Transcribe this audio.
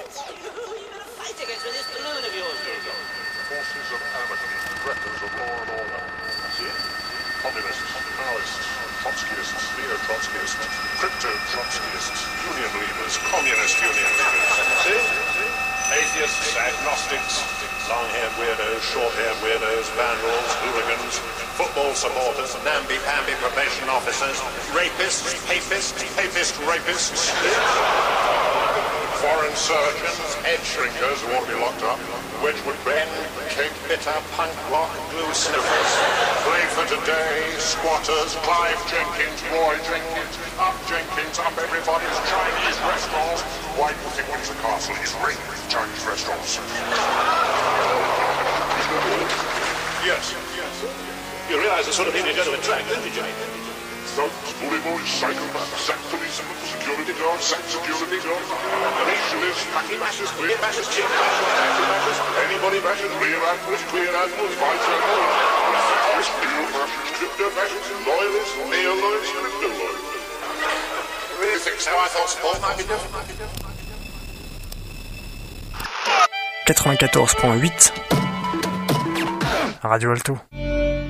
Fight against this balloon of yours, Gabriel. Forces of anarchy, wreckers of law and order. See it? Communists, Maoists, Trotskyists, Neo-Trotskyists, Crypto-Trotskyists, Union leaders, Communist Union leaders. See? Atheists, agnostics, long-haired weirdos, short-haired weirdos, vandals, hooligans, football supporters, namby-pamby probation officers, rapists, papist rapists, foreign surgeons, head shrinkers who ought to be locked up, Wedgwood Ben, Cape Bitter, punk rock, glue sniffers, Play for Today, squatters, Clive Jenkins, Roy Jenkins, up everybody's Chinese restaurants. Why do you think Windsor Castle is ringed with Chinese restaurants? Yes. You realise the sort of thing you're going to attract, don't you, Jimmy? Thugs, bully boys, psychopaths, sack policemen, security guards, sack security guards, nationists, packy bashers, queer bashers, chick bashers, taxi bashers, anybody bashers, rear admirals, clear admirals, vice admirals, fascists, real fascists, crypto fascists, loyalists, neo-loyalists, crypto loyalists. Really think so? I thought sport might be different. 94.8 Radio Alto.